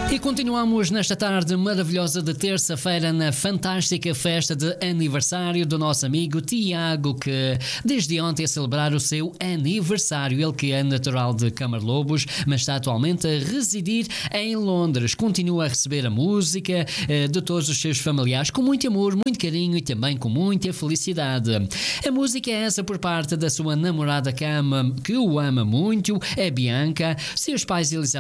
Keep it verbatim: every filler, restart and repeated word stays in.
E continuamos nesta tarde maravilhosa de terça-feira na fantástica festa de aniversário do nosso amigo Tiago, que desde ontem a celebrar o seu aniversário. Ele que é natural de Camarlobos, mas está atualmente a residir em Londres. Continua a receber a música eh, de todos os seus familiares com muito amor, muito carinho e também com muita felicidade. A música é essa por parte da sua namorada que, ama, que o ama muito, é Bianca. Seus pais Elizabeth